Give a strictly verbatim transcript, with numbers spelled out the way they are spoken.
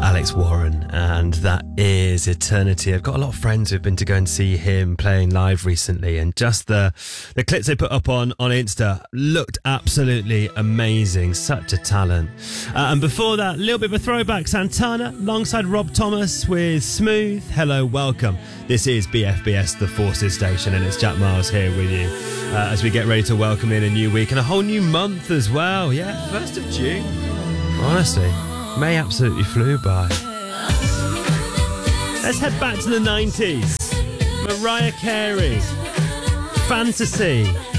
Alex Warren, and that is Eternity. I've got a lot of friends who've been to go and see him playing live recently, and just the the clips they put up on, on Insta looked absolutely amazing. Such a talent. Uh, and before that, a little bit of a throwback, Santana alongside Rob Thomas with Smooth. Hello, welcome. This is B F B S, the Forces Station, and it's Jack Miles here with you uh, as we get ready to welcome in a new week and a whole new month as well. Yeah, first of June. Honestly, May absolutely flew by. Let's head back to the nineties. Mariah Carey, Fantasy.